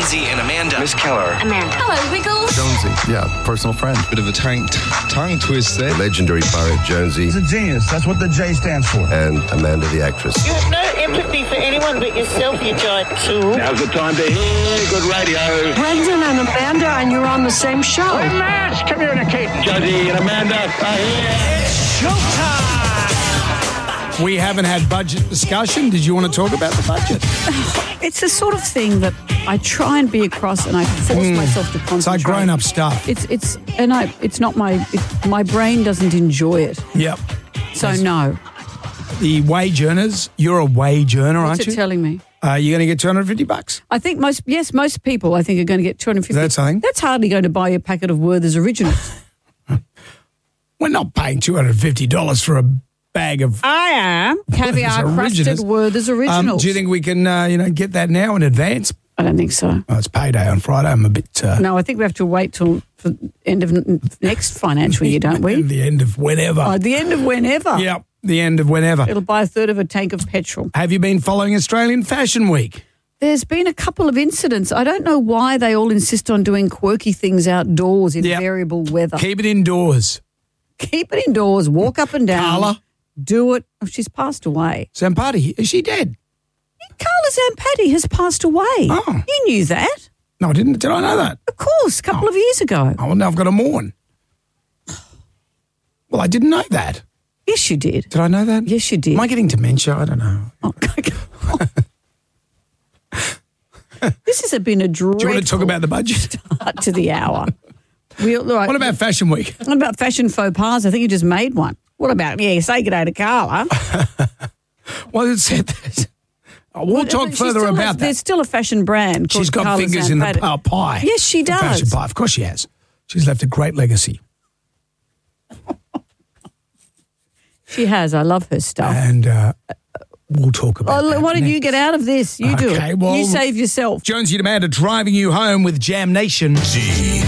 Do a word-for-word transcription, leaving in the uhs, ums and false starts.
Jonesy and Amanda. Miss Keller. Amanda. Hello, Wiggles. Jonesy, yeah, personal friend. Bit of a tongue, tongue twist there. Legendary pirate Jonesy. He's a genius. That's what the J stands for. And Amanda the actress. You have no empathy for anyone but yourself, you giant tool. Now's the time to hear good radio. Brendan and Amanda, and you're on the same show. Mass communicate. Jonesy and Amanda are here. It's showtime! We haven't had budget discussion. Did you want to talk about the budget? It's the sort of thing that I try and be across, and I force mm. myself to concentrate. It's like grown-up stuff. It's it's and I it's not my it, my brain doesn't enjoy it. Yep. So That's no. The wage earners. You're a wage earner, What's aren't it you? telling me? Uh, you're going to get two hundred fifty bucks. I think most yes most people I think are going to get two hundred fifty. Is that something? That's hardly going to buy you a packet of Werther's Originals. We're not paying two hundred fifty dollars for a bag of. I am caviar crusted Werther's Originals. Um, do you think we can, uh, you know, get that now in advance? I don't think so. Oh, it's payday on Friday. I'm a bit. Uh, no, I think we have to wait till for the end of n- next financial year, don't we? The end of whenever. Oh, the end of whenever. Yep, the end of whenever. It'll buy a third of a tank of petrol. Have you been following Australian Fashion Week? There's been a couple of incidents. I don't know why they all insist on doing quirky things outdoors in yep. variable weather. Keep it indoors. Keep it indoors. Walk up and down. Carla? Do it. Oh, she's passed away. Zampati, is she dead? Carla Zampati has passed away. Oh. You knew that? No, I didn't. Did I know that? Of course, a couple oh. of years ago. Oh, well, now I've got to mourn. Well, I didn't know that. Yes, you did. Did I know that? Yes, you did. Am I getting dementia? I don't know. Oh, this has been a dreadful Do you want to talk about the budget? Start to the hour. We, right, what about Fashion Week? What about fashion faux pas? I think you just made one. What about, yeah, say good day to Carla. Well, it said this. Oh, we'll well, talk further about has, that. There's still a fashion brand called She's got Carla fingers Zampati. in the uh, pie. Yes, she does. The fashion pie. Of course she has. She's left a great legacy. She has. I love her stuff. And uh, we'll talk about oh, that What did next. you get out of this? You do okay, it. Well, you save yourself. Jonesy and Amanda driving you home with Jam Nation. G